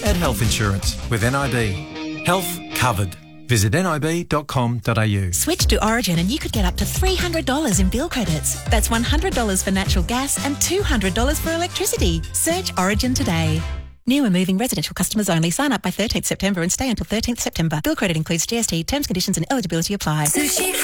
and health insurance with NIB. Health covered. Visit nib.com.au. Switch to Origin and you could get up to $300 in bill credits. That's $100 for natural gas and $200 for electricity. Search Origin today. New and moving residential customers only. Sign up by 13th September and stay until 13th September. Bill credit includes GST. Terms, conditions and eligibility apply. Sushi